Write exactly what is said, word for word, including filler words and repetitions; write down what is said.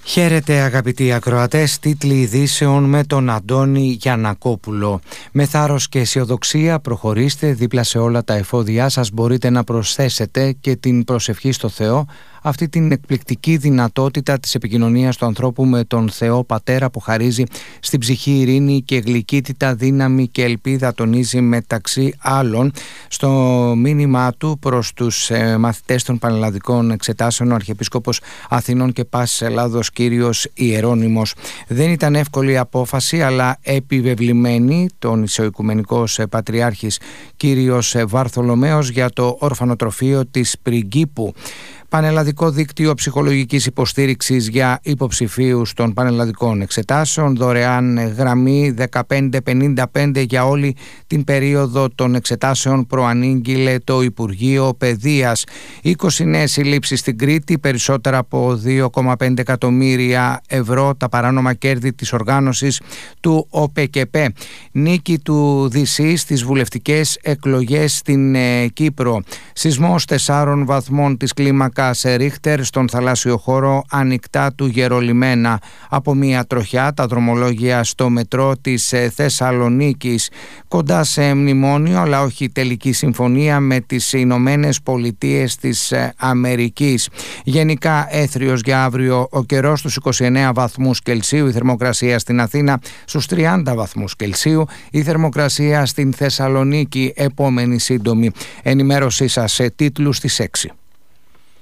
Χαίρετε αγαπητοί ακροατές, τίτλοι ειδήσεων με τον Αντώνη Γιαννακόπουλο. Με θάρρος και αισιοδοξία προχωρήστε, δίπλα σε όλα τα εφόδια σας μπορείτε να προσθέσετε και την προσευχή στο Θεό, αυτή την εκπληκτική δυνατότητα της επικοινωνίας του ανθρώπου με τον Θεό Πατέρα που χαρίζει στην ψυχή ειρήνη και γλυκύτητα, δύναμη και ελπίδα, τονίζει μεταξύ άλλων στο μήνυμά του προς τους ε, μαθητές των πανελλαδικών εξετάσεων ο Αρχιεπίσκοπος Αθηνών και Πάσης Ελλάδος κύριος Ιερώνυμος. Δεν ήταν εύκολη απόφαση αλλά επιβεβλημένη, τόνισε ο Οικουμενικός Πατριάρχης κύριος Βαρθολομαίος για το ορφανοτροφείο της Πριγκίπου. Πανελλαδικό δίκτυο ψυχολογικής υποστήριξης για υποψηφίους των πανελλαδικών εξετάσεων, δωρεάν γραμμή δεκαπέντε πενήντα πέντε για όλη την περίοδο των εξετάσεων, προανήγγειλε το Υπουργείο Παιδείας. είκοσι νέες συλλήψεις στην Κρήτη, περισσότερα από δύο κόμμα πέντε εκατομμύρια ευρώ τα παράνομα κέρδη της οργάνωσης του ΟΠΕΚΕΠΕ. Νίκη του Δυσί στις βουλευτικές εκλογές στην ε, Κύπρο. Σεισμός τεσσάρων βαθμών της κλίμακας σε Ρίχτερ στον θαλάσσιο χώρο ανοιχτά του Γερολιμένα. Από μια τροχιά τα δρομολόγια στο μετρό της Θεσσαλονίκης. Κοντά σε μνημόνιο αλλά όχι τελική συμφωνία με τις Ηνωμένες Πολιτείες της Αμερικής. Γενικά έθριος για αύριο ο καιρός στους είκοσι εννέα βαθμούς Κελσίου, η θερμοκρασία στην Αθήνα στους τριάντα βαθμούς Κελσίου, η θερμοκρασία στην Θεσσαλονίκη επόμενη σύντομη ενημέρωσή σας σε τίτλους στις έξι.